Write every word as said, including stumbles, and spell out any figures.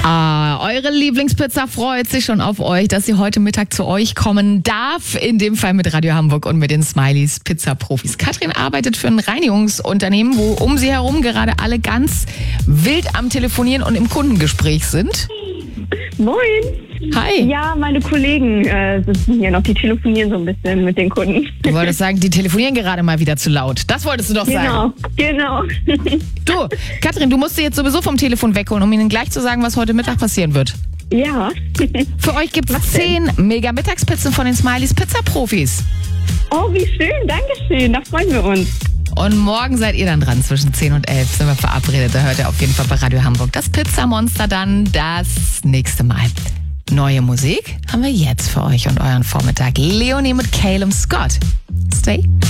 Ah, eure Lieblingspizza freut sich schon auf euch, dass sie heute Mittag zu euch kommen darf. In dem Fall mit Radio Hamburg und mit den Smileys Pizza-Profis. Katrin arbeitet für ein Reinigungsunternehmen, wo um sie herum gerade alle ganz wild am Telefonieren und im Kundengespräch sind. Moin. Hi. Ja, meine Kollegen äh, sitzen hier noch, die telefonieren so ein bisschen mit den Kunden. Du wolltest sagen, die telefonieren gerade mal wieder zu laut. Das wolltest du doch sagen. Genau, genau. Du, Katrin, du musst sie jetzt sowieso vom Telefon wegholen, um ihnen gleich zu sagen, was heute Mittag passieren wird. Ja. Für euch gibt es zehn Mega-Mittagspizzen von den Smileys Pizza-Profis. Oh, wie schön, Dankeschön, da freuen wir uns. Und morgen seid ihr dann dran, zwischen zehn und elf sind wir verabredet. Da hört ihr auf jeden Fall bei Radio Hamburg das Pizzamonster dann das nächste Mal. Neue Musik haben wir jetzt für euch und euren Vormittag. Leonie mit Calum Scott. Stay